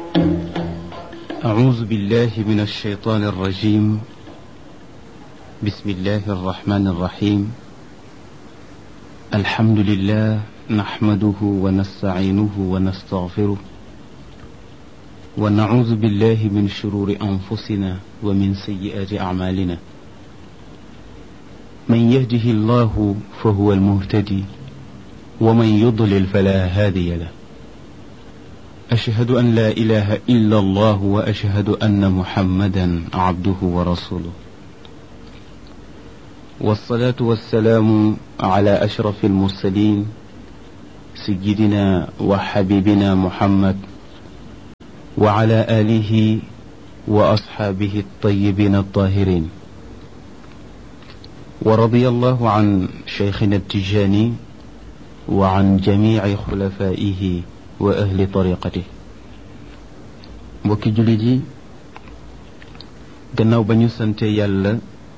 أعوذ بالله من الشيطان الرجيم. بسم الله الرحمن الرحيم. الحمد لله نحمده ونستعينه ونستغفره ونعوذ بالله من شرور أنفسنا ومن سيئات أعمالنا. من يهده الله فهو المهتدي ومن يضلل فلا هادي له. أشهد أن لا إله إلا الله وأشهد أن محمدا عبده ورسوله، والصلاة والسلام على أشرف المرسلين سيدنا وحبيبنا محمد وعلى آله وأصحابه الطيبين الطاهرين. ورضي الله عن شيخنا التجاني وعن جميع خلفائه wa ahli tariqati. mbokki jullit yi, gannaaw ba ñu sante yàlla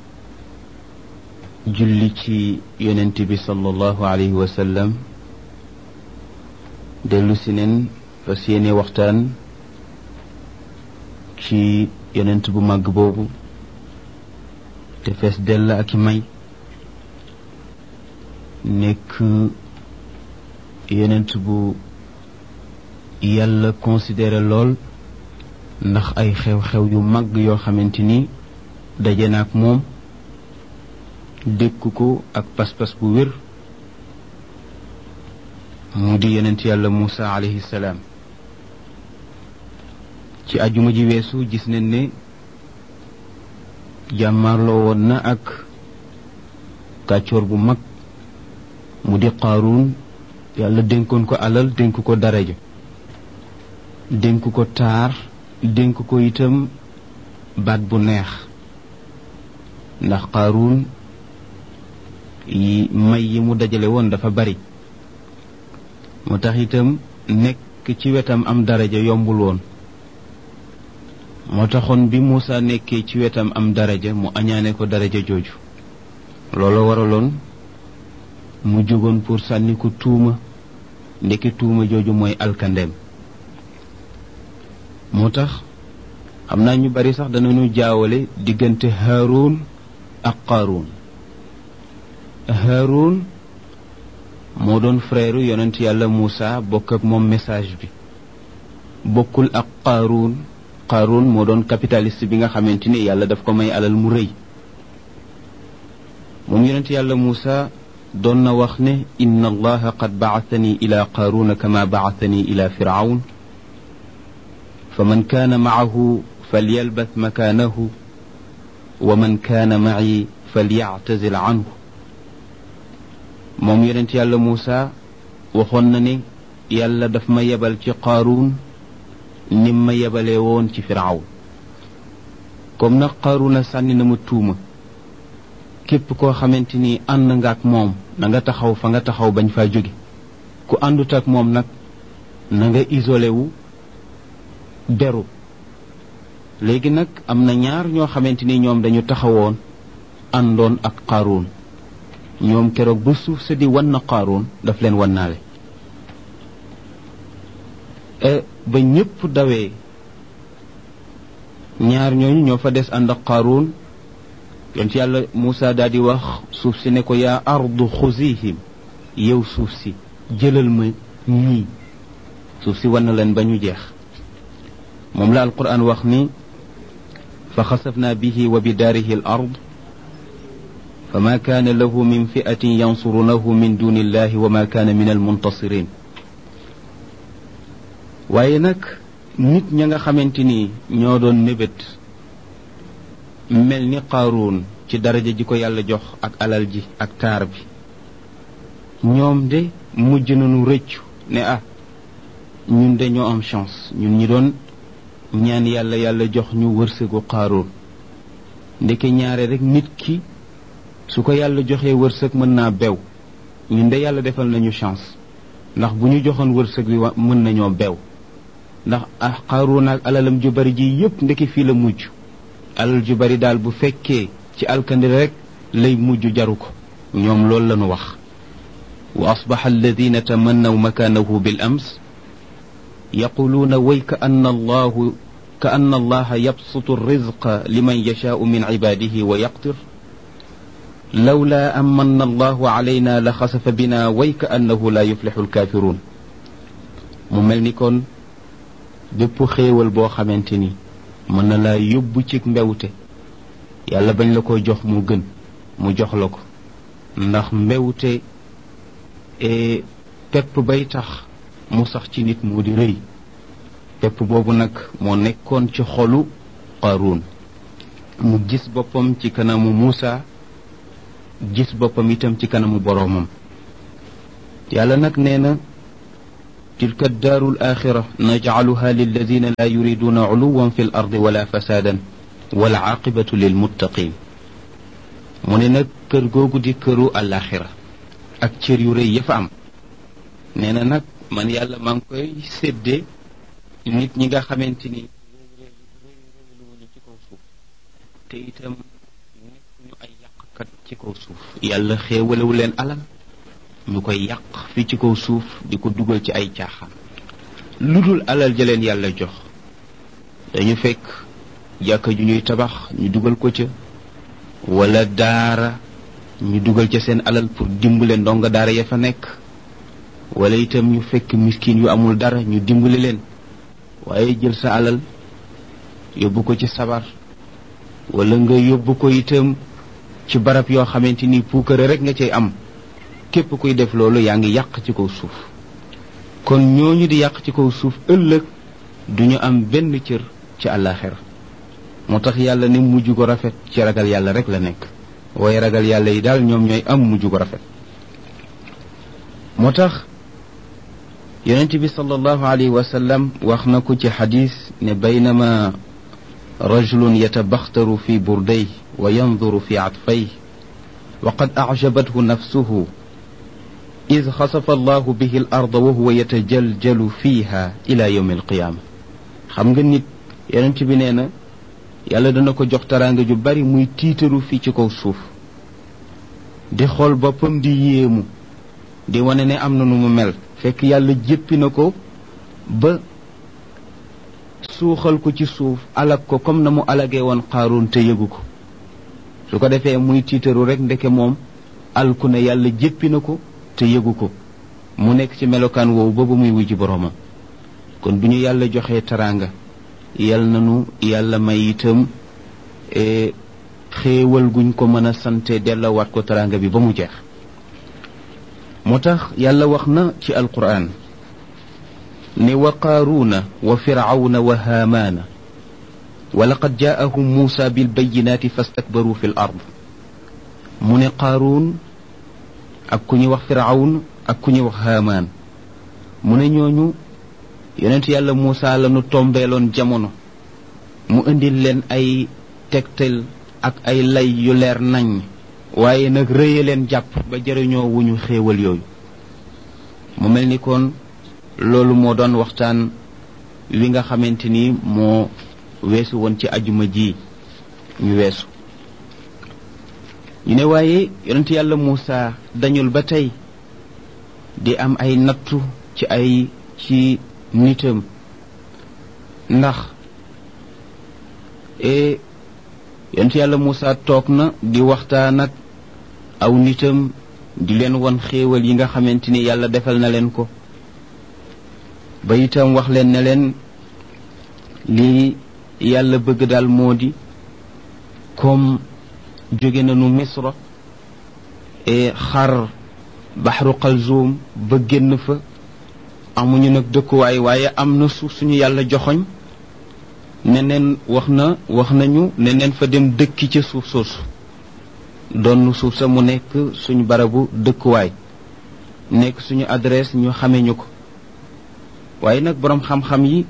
julli ci yonent bi sallallahu alayhi wa sallam, dellu si neen fas yéene waxtaan ci yonent bu màgg boobu te fees dell ak i may, nekk yonent bu yàlla considéré lool ndax ay xew-xew yu mag yoo xamante ni daje na ak moom, dékk ko ak pas-pas bu wér, mu di yonent yàlla Muusa alayhi salaam. ci ajuma ji weesu gis nañ ne jàmmarloo woon na ak kàccoor bu mag mu di Qaaruun. yàlla dénkoon ko alal, dénk ko daraja, dénk ko taar, dénk ko itam baat bu neex, ndax Qaaruun yi may yi mu dajale woon dafa bari. moo tax itam nekk ci wetam am daraja yombul woon. moo taxoon bi Muusa nekkee ci wetam am daraja mu añaane ko daraja jooju. loolu waraloon mu jógoon pour sànni ko tuuma, ndeke tuuma jooju mooy alkandeem. moo tax xam naa ñu bari sax danañu jaawale diggante Haaruun ak Qaaruun. Haaruun moo doon frère yonent yàlla Muusa, bokk ak moom message bi, bokkul ak Qaaruun. Qaaruun moo doon capitaliste bi nga xamante ni yàlla daf ko may alal mu rëy. moom yonent yàlla Muusa doon na wax ne inna allaha qad ba'athani ila Qaaruuna kama ba'athani ila Fir'awn fa man kaana maahu falyalbath makaanahu wa man kaana ma'i falya'tazil anhu. moom yonent yàlla Muusa waxoon na ne yàlla daf ma yebal ci Qaaruun nim ma yebalee woon ci Fir'awn. comme nag Qaaruuna sànni na ma tuuma, képp koo xamante ni ànd nga ak moom na nga taxaw fa nga taxaw bañ faa jóge. ku àndut ak moom nag na nga isolé wu, beru. léegi nag am na ñaar ñoo xamante ni ñoom dañu taxawoon àndoon ak Qaaruun. ñoom keroog bu suuf sa di wan na Qaaruun daf leen wannaale. ba ñépp dawee, ñaar ñooñu ñoo fa des ànd ak Qaaruun. yonent yàlla Muusa daal di wax suuf si ne ko yaa ardu xuzihim, yow suuf si jëlal ma ñii. suuf si wan na leen ba ñu jeex. moom la alquran wax ni fa xasafna bihi wa bidaarihi al ard fa ma kaana lahu min fi'atin yansurunahu min duni illahi wa ma kaana min al muntasirin. waaye nag nit ña nga xamante ni ñoo doon mébét mel ni Qaaruun ci daraja ji ko yàlla jox ak alal ji ak taar bi, ñoom de mujj nañu rëccu ne ñun de ñoo am chance, ñun ñi doon ñaan yàlla yàlla jox ñu wërsëgu Qaaruun. ndeke ñaare rek nit ki su ko yàlla joxee wërsëg mën naa bew. ñun de yàlla defal nañu chance, ndax bu ñu joxoon wërsëg wi mën nañoo bew. ndax Qaaruun ak alalam ju bari ji yépp ndeke fii la mujj. alal ju bari daal bu fekkee ci alkandi rek lay mujj jaru ko. ñoom loolu lañu wax. wa asbaxa alladina tamannaw makanahu bil ams yaquluuna way ka anna allaha yabsutu rizqa liman yashaau min cibaadihi wa yaqtir lawla an manna allahu alayna la xasafa bina way ka annahu la yuflixu alkaafiruun. mu mel ni kon bépp xéewal boo xamante ni mën na laa yóbbu ci mbewte yàlla bañ la ko jox mu gën mu jox la ko, ndax mbewte pepp bay tax mu sax ci nit moo di rëy. pepp boobu nag moo nekkoon ci xolu Qaaruun, mu gis boppam ci kanamu Muusa, gis boppam itam ci kanamu boroomam. yàlla nag nee na tilka daaru alaaxira najcaluha lilladina laa yuriduuna culuwan fi l ardi wala fasaadan wal caaqibatu lilmuttaqin. mu ne nag kër googu di këru alaaxira ak cër yu rëy ya fa am, nee na nag man yàlla maa ngi koy séddee nit ñi nga xamante ni réyluwuñu ci kaw suuf te itam nekkuñu ay yàqkat ci kaw suuf. yàlla xéewalewu leen alal ñu koy yàq fi ci kaw suuf di ko dugal ci ay caaxaan. lu dul alal ja leen yàlla jox dañu fekk jàkka ju ñuy tabax ñu dugal ko ca, wala daara ñu dugal ca seen alal pour dimbale ndongo daara ya fa nekk, wala itam ñu fekk miskin yu amul dara ñu dimbale leen. waaye jël sa alal yóbbu ko ci sabar, wala nga yóbbu ko itam ci barab yoo xamante ni puukare rek nga cay am, képp kuy def loolu yaa ngi yàq ci kaw suuf. kon ñooñu di yàq ci kaw suuf ëllëg duñu am benn cër ci àllaaxira. moo tax yàlla ne mujj ko rafet ci ragal yàlla rek la nekk, waaye ragal yàlla yi daal ñoom ñooy am mujj ko rafet. moo tax yonent bi sallallahu alayhi wa sallam wax na ko ci xadis ne baynama rajulun yatabaxtaru fi burday wa yanduru fi atfay wa qad acjabathu nafsuhu id xasafa allahu bihi al arda wa huwa yatajaljalu fiha ila yawmi alqiyaama. xam nga nit yonent bi nee na yàlla dana ko jox taraanga ju bari muy tiitaru fii ci kaw suuf, di xool boppam di yéemu, di wane ne am na nu mu mel, fekk yàlla jéppi na ko ba suuxal ko ci suuf, alag ko comme na mu alagee woon Qaaruun te yëgu ko. su ko defee muy tiitaru rek ndeke moom alku ne yàlla jéppi na ko te yëgu ko, mu nekk ci melokaan woowu boobu muy wujji boroomam. kon bu ñu yàlla joxee taraanga yal nanu yàlla may itam xéewal guñ ko mën a sante dellawaat ko taraanga bi ba mu jeex. moo tax yàlla wax na ci alquraan ne wa qaaruuna wa firawna wa haamaana wa laqad jaa'ahum muusa bilbayinaati fastakbaru fi l ard. mu ne qaaruun ak ku ñuy wax firawn ak ku ñuy wax haamaan, mu ne ñooñu yonent yàlla muusa la nu tombeeloon jamono, mu indil leen ay tegtal ak ay lay yu leer nañ, waaye nag rëye leen jàpp ba jëriñoo wuñu xéewal yooyu. mu mel ni kon loolu moo doon waxtaan wi nga xamante ni moo weesu woon ci ajuma ji ñu weesu. ñu ne waaye yonent yàlla Muusa dañul ba tey di am ay nattu ci nitam, ndax yonent yàlla Muusa toog na di waxtaan ak aw nitam di leen won xéewal yi nga xamante ni yàlla defal na leen ko, ba itam wax leen ne leen lii yàlla bëgg daal moo di comme jóge nañu Misra xar baxru Qalzum ba génn fa, amuñu nag dëkkuwaay waaye am na suuf suñu yàlla joxoñ ne neen wax nañu ne neen fa dem dëkki ca suuf soosu, doon suuf sa mu nekk suñu barabu dëkkuwaay, nekk suñu adresse ñu xamee ñu ko. waaye nag boroom xam-xam yi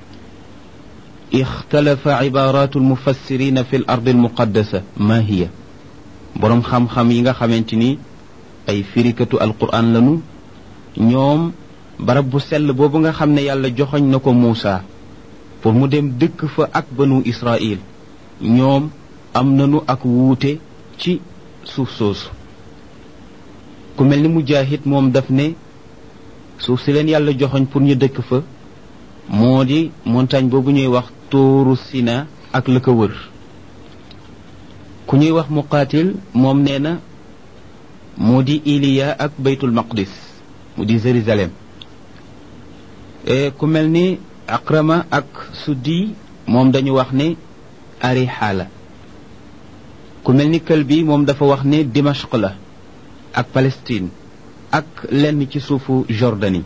ixtalafa ibaratu almufassirina fi l ardi almuqaddasa ma hiya. boroom xam-xam yi nga xamante ni ay firikatu alquran lanu, ñoom barab bu sell boobu nga xam ne yàlla joxoñ na ko Muusa pour mu dem dëkk fa ak banu Israil, ñoom am nanu ak wuute ci suuf soosu. ku mel ni Mujaahid moom daf ne suuf si leen yàlla joxoñ pour ñu dëkk fa moo di montagne boobu ñuy wax tuuru Sina ak la ko wër. ku ñuy wax Muqaatil moom nee na moo di Iliya ak baytul maqdis mu di Jérusalem. ku mel ni Akrama ak Suddi moom dañu wax ne Ariha la. ku mel ni Kalbi moom dafa wax ne Dimashq la ak Palestine ak lenn ci suufu Jordanie.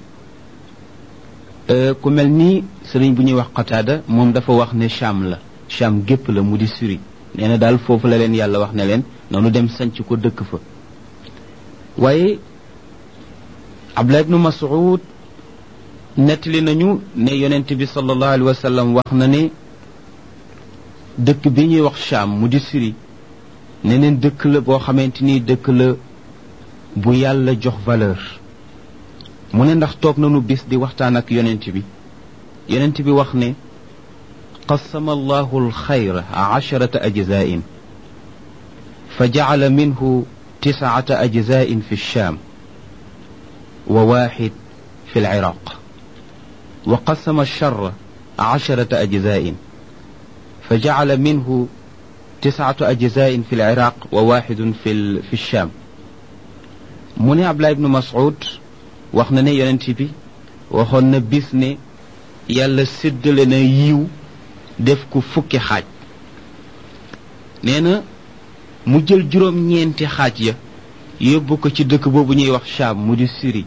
ku mel ni sëriñ bu ñuy wax Qataada moom dafa wax ne Cham la, Cham gépp la mu di Syrie. nee na daal foofu la leen yàlla wax ne leen noonu dem sanc ko dëkk fa. waaye Abdullah ibnu Mas'ud nettali nañu ne yonent bi sallallahu alayhi wa sallam wax na ne dëkk bi ñuy wax Cham mu di Syrie ne neen dëkk la boo xamante ni dëkk la bu yàlla jox valeur. mu ne ndax toog nañu bis di waxtaan ak yonent bi wax ne qasama allahu alxayra 10 ajza'in fa ja'ala minhu 9 ajza'in fi الشام و1 في العراق وقسم الشر 10 أجزاء فجعل منه 9 أجزاء في العراق و1 في الشام. mu ne Abdullah ibnu Mas'ud wax na ne yonent bi waxoon na bis ne yàlla séddale na yiw def ko fukki xaaj. nee na mu jël juróom-ñeenti xaaj ya yóbbu ko ci dëkk boobu ñuy wax Cham mu di Syrie.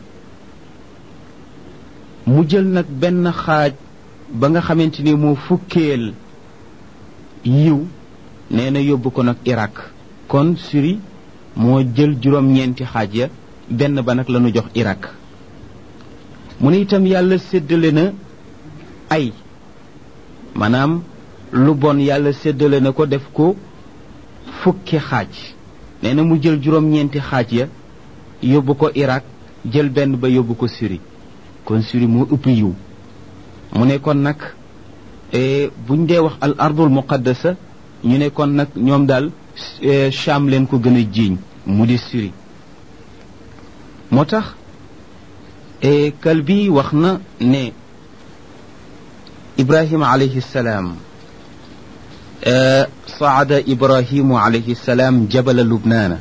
mu jël nag benn xaaj ba nga xamante ni moo fukkeel yiw nee na yóbbu ko nag Irak. kon Syrie moo jël juróom-ñeenti xaaj ya benn ba nag lañu jox Irak. mu ne itam yàlla séddale na ay maanaam lu bon yàlla séddale na ko def ko fukki xaaj. nee na mu jël juróom-ñeenti xaaj ya yóbbu ko Irak jël benn ba yóbbu ko Syrie. kon Syrie moo ëpp yiw. mu ne kon nag buñ dee wax al ardul muqaddasa ñu ne kon nag ñoom daal Cham leen ko gën a jiiñ mu di Syrie. moo tax Kalbi wax na ne Ibrahima alayhi salaam صعد إبراهيم عليه السلام جبل لبنان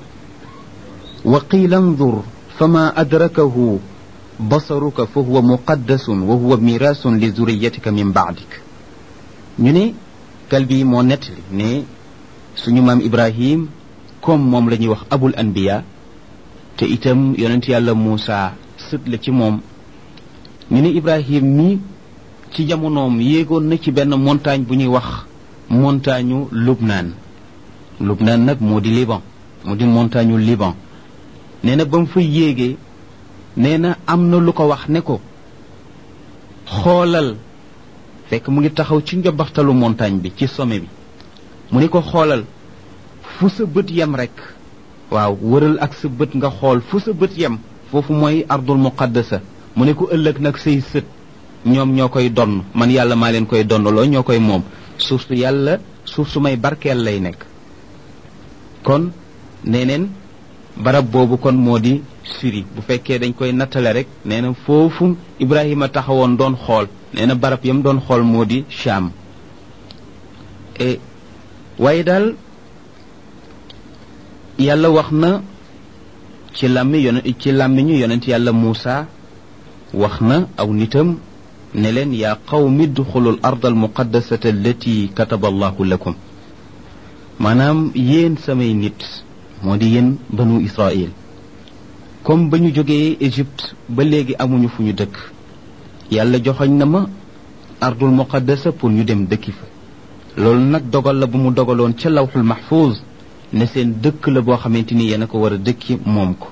وقيل انظر فما أدركه بصرك فهو مقدس وهو ميراث لذريتك من بعدك. ñu ne Kalbi moo nettali ne suñu maam Ibrahim comme moom la ñuy wax abul anbiya te itam yonent yàlla Muusa sët la ci moom. ñu ne Ibrahim mi ci jamonoom yéegoon na ci benn montagne bu ñuy wax montagne Lubnaan. Lubnaan nag moo di Liban moo di montagne Liban. nee na ba mu fa yéegee nee na am na lu ko wax ne ko xoolal fekk mu ngi taxaw ci njobaxtalu montagne bi ci sommet bi. mu ne ko xoolal fu sa bët yem rek waaw wëral ak sa bët nga xool fu sa bët yem foofu mooy ardul muqaddasa. mu ne ko ëllëg nag say sët ñoom ñoo koy donn man yàlla maa leen koy donnaloo ñoo koy moom. suuf su yàlla suuf su may barkeel lay nekk. kon nee neen barab boobu kon moo di Syrie bu fekkee dañ koy nattale rek nee na foofu Ibrahima taxawoon doon xool nee na barab yam doon xool moo di Cham. waaye daal yàlla wax na ci làmmiñu yonent yàlla Muusa wax na aw nitam ne leen yaa qawmi udxulu al ard al muqaddasata allati kataba allahu lakum. maanaam yéen samay nit moo di yéen banu Israil comme ba ñu jógee Égypte ba léegi amuñu fu ñu dëkk yàlla joxoñ na ma ardul muqaddasa pour ñu dem dëkki fa. loolu nag dogal la bu mu dogaloon ca lawxul mahfuz ne seen dëkk la boo xamante ni yéen a ko war a dëkki moom ko.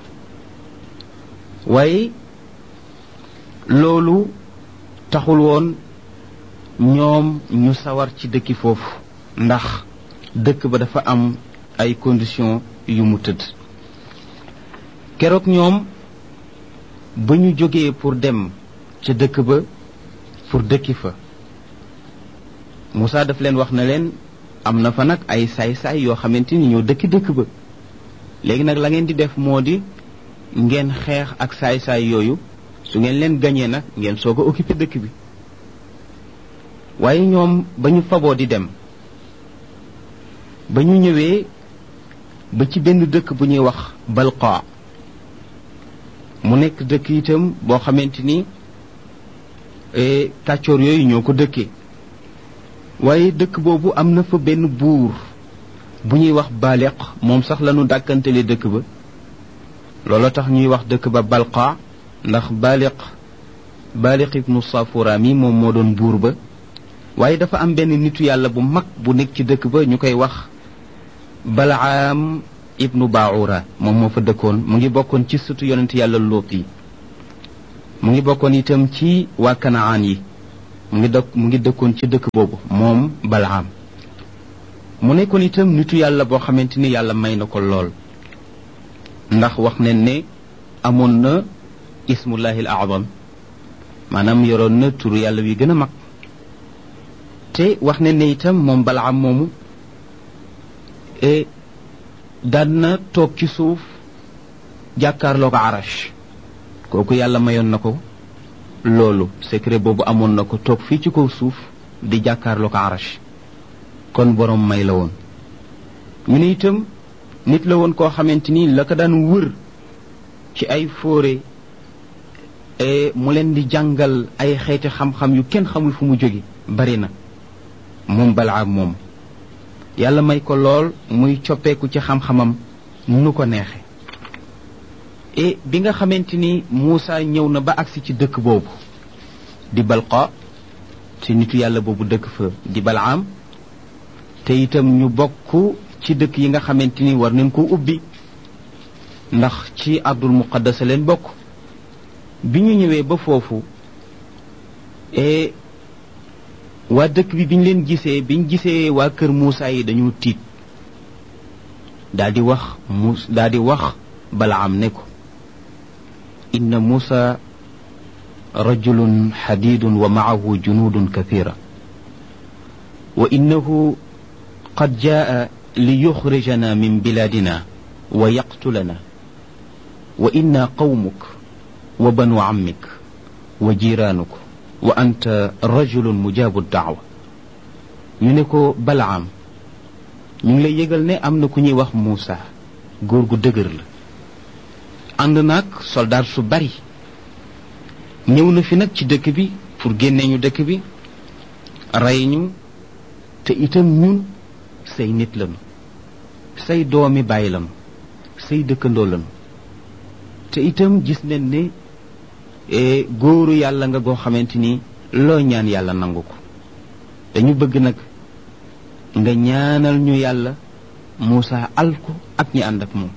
waaye loolu taxul woon ñoom ñu sawar ci dëkki foofu ndax dëkk ba dafa am ay conditions yu mu tëdd. keroog ñoom ba ñu jógee pour dem ca dëkk ba pour dëkki fa Moussa daf leen wax na leen am na fa nag ay saay-saay yoo xamante ni ñoo dëkki dëkk ba. léegi nag la ngeen di def moo di ngeen xeex ak saay-saay yooyu su ngeen leen gañee nag ngeen soog a occupé dëkk bi. waaye ñoom ba ñu faboo di dem ba ñu ñëwee ba ci benn dëkk bu ñuy wax Balqa mu nekk dëkk itam boo xamante ni kàccoor yooyu ñoo ko dëkkee waaye dëkk boobu am na fa benn buur bu ñuy wax Baaliq moom sax lañu dàkkantele dëkk ba loolu tax ñuy wax dëkk ba Balqa ndax Baaliq ibnu Safura mi moom moo doon buur ba waaye dafa am benn nitu yàlla bu mag bu nekk ci dëkk ba ñu koy wax Balaam ibnu Baura moom moo fa dëkkoon mu ngi bokkoon ci sëtu yonent yàlla Luut yi mu ngi bokkoon itam ci waa Kanaan yi mu ngi dëkkoon ci dëkk boobu moom Balaam mu nekkoon itam nitu yàlla boo xamante ni yàlla may na ko lool ndax wax nañ ne amoon na ismullahil a'zam maanaam yoroon na turu yàlla wi gën a mag te wax nañ ne itam moom Balaam moomu daan na toog ci suuf jàkkaarloo ko arash kooku yàlla mayoon na ko loolu secret boobu amoon na ko toog fii ci kaw suuf di jàkkaarloo ko arash kon borom may la woon ñu ne itam nit la woon koo xamante ni la ko daan wër ci ay fóore mu leen di jàngal ay xeeti xam-xam yu kenn xamul fu mu jóge bari na moom Balaam moom yàlla may ko lool muy coppeeku ci xam-xamam nu ko neexe bi nga xamante ni Muusa ñëw na ba agsi ci dëkk boobu di Balqa te nitu yàlla boobu dëkk fa di Balaam te itam ñu bokk ci dëkk yi nga xamante ni war nañ ko ubbi ndax ci ardul muqaddas leen bokk bi ñu ñëwee ba foofu waa dëkk bi biñ leen gisee biñ gisee waa kër Muusa yi dañu tiit daal di wax Balaam ne ko inna Muusa rajulun xadidun wa maahu junudun kathira wa innahu qad jaa li yuxrijana min biladina wa yaqtulana wa inna qawmuk wa banu ammik wa jiranuk wa anta rajulun mujabu daawa ñu ne ko Balaam ñu ngi lay yëgal ne am na ku ñuy wax Muusa góor gu dëgër la ànd nag soldaar su bari ñëw na fi nag ci dëkk bi pour génne ñu dëkk bi rey ñu te itam ñun say nit lañu say doomi bàyyi lañu say dëkkandoo lañu te itam gis nañ ne góoru yàlla nga goo xamante ni loo ñaan yàlla nangu ko dañu bëgg nag nga ñaanal ñu yàlla Muusa alku ak ñi ànd ak moom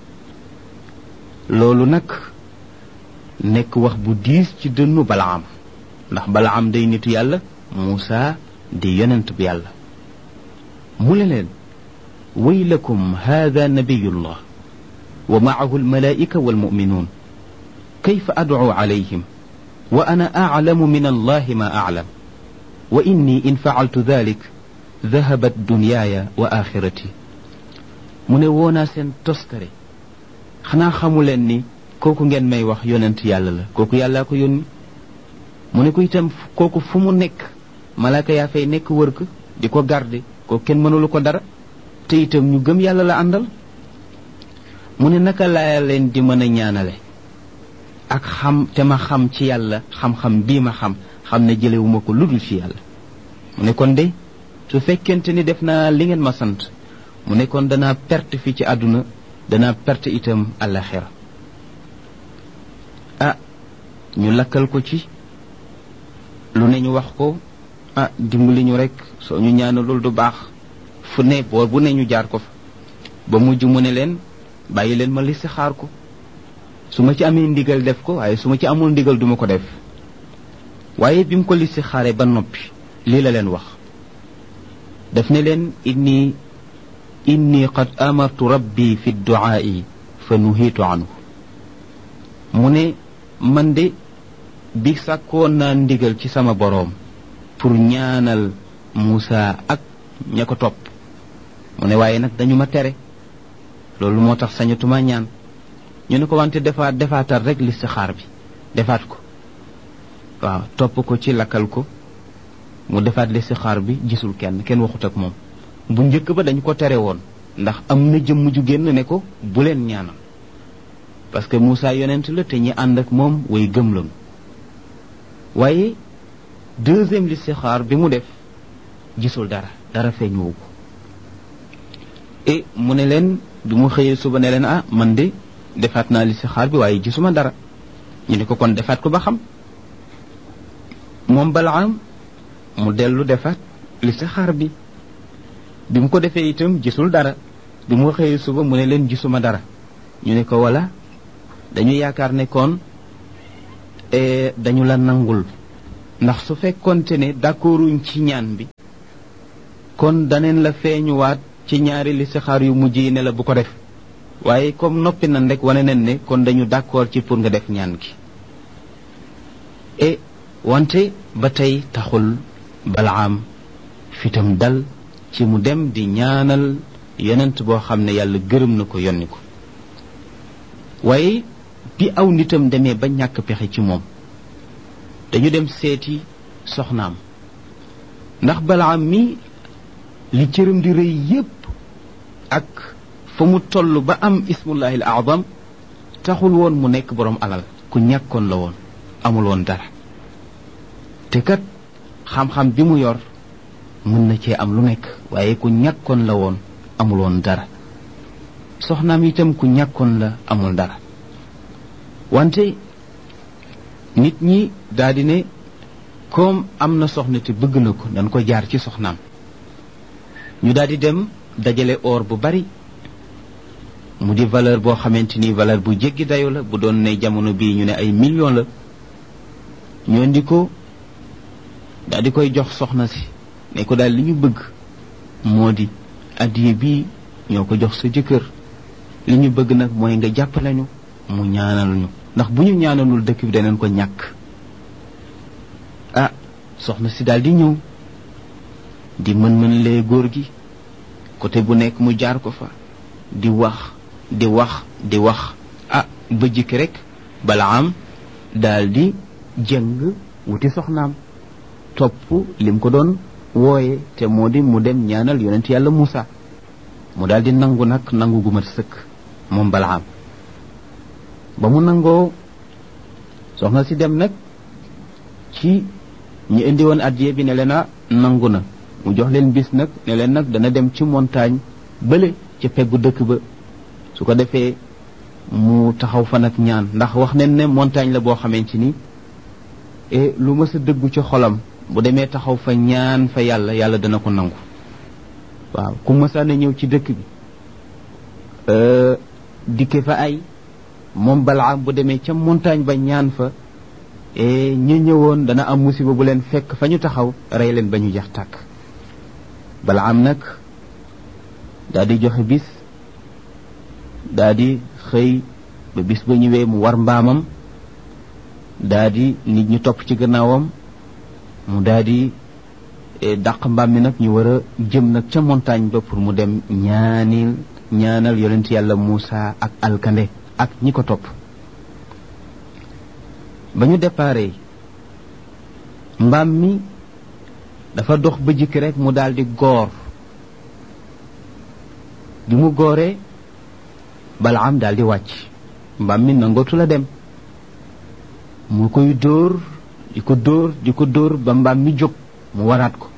loolu nag nekk wax bu diis ci dënnu Balaam ndax Balaam day nitu yàlla Muusa di yonent bi yàlla mu ne leen waylakum hada nabiyullah wa maahu almalaika walmuminuun kayfa ad'u alayhim wa ana a'lamu min allahi ma a'lam wa inni in fa'altu dhalik dhahabat dunyaaya wa axirati mu ne woonaa seen toskare xanaa xamu leen ni kooku ngeen may wax yonent yàlla la kooku yàllaa ko yónni mu ne ko itam kooku fu mu nekk malaaka yaa fay nekk wër ko di ko garde kooku kenn mënulu ko dara te itam ñu gëm yàlla la àndal mu ne naka laa leen di mën a ñaanale ak xam te ma xam ci yàlla xam-xam bii ma xam ne jëlewuma ko ludul ci yàlla mu ne kon de su fekkente ni def naa li ngeen ma sant mu ne kon danaa perte fi ci àdduna danaa perte itam àllaxira ñu lakkal ko ci lu ne ñu wax ko dimbali ñu rek soo ñu ñaanalul du baax fu ne boor bu ne ñu jaar ko fa ba mujj mu ne leen bàyyi leen ma listixaar ko su ma ci amee ndigal def ko waaye su ma ci amul ndigal duma ko def waaye bi mu ko listixaaree ba noppi lii la leen wax daf ne leen inni qad amartu rabbi fi du'aa'i fa nuhiitu anhu mu ne man de bi sàkkoon naa ndigal ci sama boroom pour ñaanal Muusa ak ña ko topp mu ne waaye nag dañu ma tere loolu moo tax sañatuma ñaan ñu ne ko wante defaatal rek listixaar bi defaat ko waaw topp ko ci lakkal ko mu defaat listixaar bi gisul kenn waxut ak moom. bu njëkk ba dañ ko tere woon ndax am na jëmm ju génn ne ko bu leen ñaanal parce que Moussa yonent la te ñi ànd ak moom way gëm lañu. waaye deuxième listixaar bi mu def gisul dara feeñuwu ko et mu ne leen bi mu xëyee suba ne leen man de defaat naa listixaar bi waaye gisuma dara. ñu ne ko kon defaat ko ba xam. moom Balaam mu dellu defaat listixaar bi mu ko defee itam gisul dara. bi mu xëyee suba mu ne leen gisuma dara. ñu ne ko wala dañu yaakaar ne kon dañu la nangul ndax su fekkonte ne d'accorduñ ci ñaan bi kon daneen la feeñuwaat ci ñaari listixaar yu mujj yi ne la bu ko def waaye comme noppi nañ rek wane nañ ne kon dañu d'accord ci pour nga def ñaan gi. wante ba tey taxul Balaam fitam dal ci mu dem di ñaanal yonent boo xam ne yàlla gërëm na ko yónni ko. waaye bi aw nitam demee ba ñàkk pexe ci moom dañu dem seeti soxnaam ndax Balaam mi li cëram di rëy yépp ak fa mu toll ba am ismullahil a'zam taxul woon mu nekk boroom alal ku ñàkkoon la woon amul woon dara te kat xam-xam bi mu yor mën na cee am lu nekk waaye ku ñàkkoon la woon amul woon dara soxnaam itam ku ñàkkoon la amul dara wante nit ñi daldi ne comme am na soxna te bëgg na ko dañ ko jaar ci soxnaam ñu daldi dem dajale or bu bari mu di valeur boo xamante ni valeur bu jéggi dayo la bu doon ne jamono bii ñu ne ay millions la ñu indi ko daldi koy jox soxna si ne ko daal li ñu bëgg moo di addiye bii ñoo ko jox sa jëkkër li ñu bëgg nag mooy nga jàppale ñu mu ñaanal ñu ndax bu ñu ñaanalul dëkk bi danañ ko ñàkk. soxna si daal di ñëw di mën lee góor gi côté bu nekk mu jaar ko fa di wax ba jikki rek Balaam daal di jëng wuti soxnaam topp lim ko doon wooye te moo di mu dem ñaanal yonent yàlla Muusa mu daal di nangu nag nangu gu mat sëkk moom Balaam ba mu nangoo soxna si dem nag ci ñi indi woon addiye bi ne leen nangu na mu jox leen bis nag ne leen nag dana dem ci montagne bële ca peggu dëkk ba su ko defee mu taxaw fa nag ñaan ndax wax nañ ne montagne la boo xamante ni lu mës a dëggu ci xolam bu demee taxaw fa ñaan fa yàlla dana ko nangu. waaw ku mësaan a ñëw ci dëkk bi dikke fa ay moom Balaam bu demee ca montagne ba ñaan fa ñi ñëwoon dana am musiba bu leen fekk fa ñu taxaw rey leen ba ñu jeex tàkk. Balaam nag daal di joxe bis daal di xëy ba bis ba ñëwee mu war mbaamam daal di nit ñi topp ci gannaawam mu daal di dàq mbaam mi nag ñu war a jëm nag ca montagne ba pour mu dem ñaanal yonent yàlla Muusa ak alkande ak ñi ko topp. ba ñu déparé mbaam mi dafa dox ba jikki rek mu daal di góor bi mu góoree Balaam daal di wàcc mbaam mi nangootu la dem mu koy dóor di ko dóor ba mbaam mi jóg mu waraat ko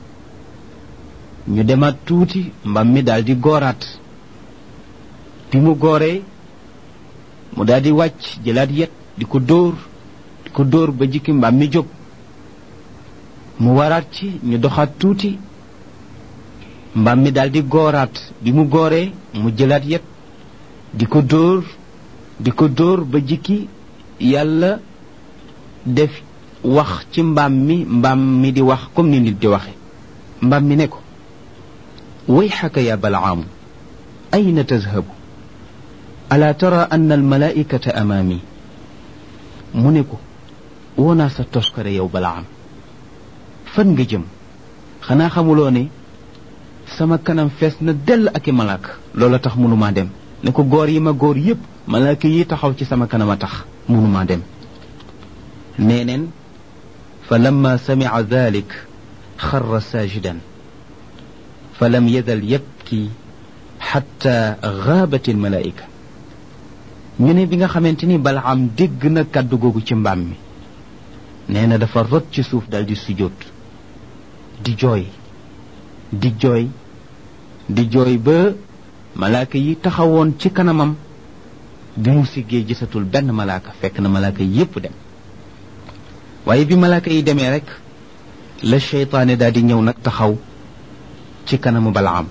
ñu demaat tuuti mbaam mi daal di góoraat bi mu góoree mu daal di wàcc jëlaat yet di ko dóor ba jikki mbaam mi jóg mu waraat ci ñu doxaat tuuti mbaam mi daal di góoraat bi mu góoree mu jëlaat yet di ko dóor ba jikki yàlla def wax ci mbaam mi di wax comme ni nit di waxe mbaam mi ne ko wayxaka ya Balaamu ayna tazhabu alaa tara anna almalaikata amaami mu ne ko woonaa sa toskare yow Balaam fan nga jëm xanaa xamuloo ne sama kanam fees na dell ak i malaaka loola tax mënumaa dem ne ko góor yi ma góor yépp malaaka yi taxaw ci sama kanam a tax mënumaa dem neeneen fa lamma sami'a dhalik xarra saajidan fa lam yazal yabki xatta gaabat almalaika ñu ne bi nga xamante ni Balaam dégg na kàddu googu ci mbaam mi nee na dafa rot ci suuf dal di sujjóot di jooy di jooy di jooy ba malaaka yi taxawoon ci kanamam bi mu siggee gisatul benn malaaka fekk na malaaka yi yépp dem waaye bi malaaka yi demee rek la seytaane daal di ñëw nag taxaw ci kanamu Balaam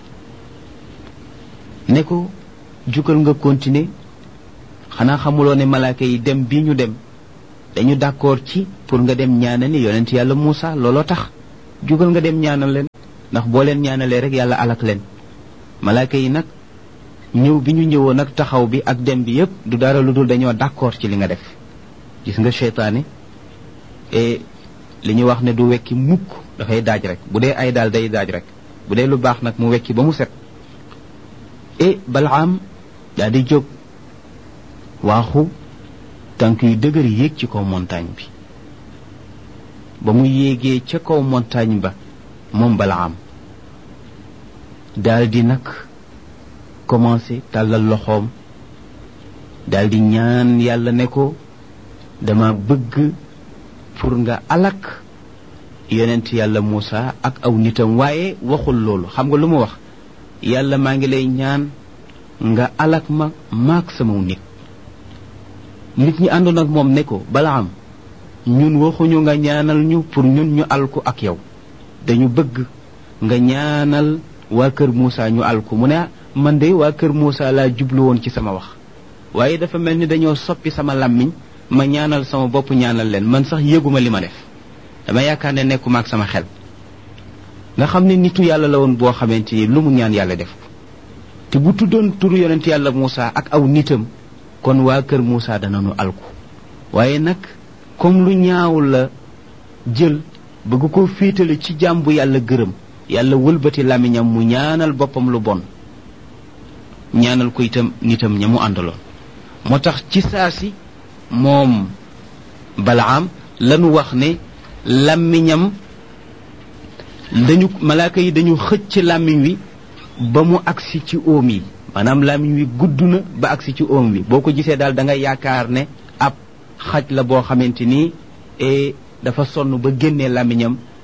ne ko jugal nga continuer xanaa xamuloo ne malaaka yi dem bii ñu dem dañu d'accord ci pour nga dem ñaanali yonent yàlla Muusa looloo tax jugal nga dem ñaanal leen ndax boo leen ñaanalee rek yàlla alak leen malaaka yi nag ñëw bi ñu ñëwoon nag taxaw bi ak dem bi yépp du dara lu dul dañoo d'accord ci li nga def gis nga seytaane et li ñu wax ne du wekki mukk dafay daaj rek bu dee ay daal day daaj rek bu dee lu baax nag mu wekki ba mu set et Balaam daal di jóg waaxu tànk yu dëgër yéeg ci kaw montagne bi ba mu yéegee ca kaw montagne ba moom Balaam daal di nag commencé tàllal loxoom daal di ñaan yàlla ne ko dama bëgg pour nga alak yonent yàlla Muusa ak aw nitam waaye waxul loolu xam nga lu mu wax yàlla maa ngi lay ñaan nga alak ma maak sama nit ñi àndoon ak moom ne ko Balaam ñun waxuñu nga ñaanal ñu pour ñun ñu alku ak yow dañu bëgg nga ñaanal waa kër Muusa ñu alku mu ne man de waa kër Muusa laa jublu woon ci sama wax waaye dafa mel ni dañoo soppi sama làmmiñ ma ñaanal sama bopp ñaanal leen man sax yëguma li ma def dama yaakaar ne nekkuma ak sama xel nga xam ne nitu yàlla la woon boo xamante ni lu mu ñaan yàlla def ko te bu tuddoon turu yonent yàlla Muusa ak aw nitam kon waa kër Muusa danañu alku waaye nag comme lu ñaaw la jël bëgg ko féetale ci jaam bu yàlla gërëm yàlla wëlbati làmmiñam mu ñaanal boppam lu bon ñaanal ko itam nitam ña mu àndaloon moo tax ci saa si moom Balaam lanu wax ne làmmiñam malaaka yi dañu xëcc làmmiñ wi ba mu agsi ci óom yi maanaam làmmiñ wi gudd na ba agsi ci óom wi boo ko gisee daal da nga yaakaar ne ab xaj la boo xamante ni dafa sonn ba génnee làmmiñam